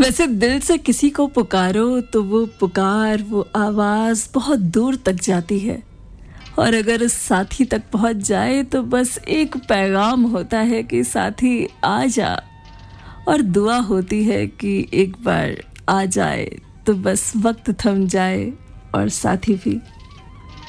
वैसे दिल से किसी को पुकारो तो वो पुकार, वो आवाज बहुत दूर तक जाती है, और अगर उस साथी तक पहुंच जाए तो बस एक पैगाम होता है कि साथी आ जा, और दुआ होती है कि एक बार आ जाए तो बस वक्त थम जाए और साथी भी।